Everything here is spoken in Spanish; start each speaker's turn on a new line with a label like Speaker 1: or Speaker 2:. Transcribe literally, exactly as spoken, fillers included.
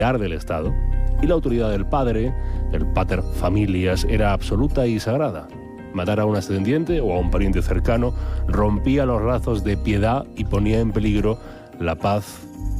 Speaker 1: del Estado, y la autoridad del padre, del pater familias, era absoluta y sagrada. Matar a un ascendiente o a un pariente cercano rompía los lazos de piedad y ponía en peligro la paz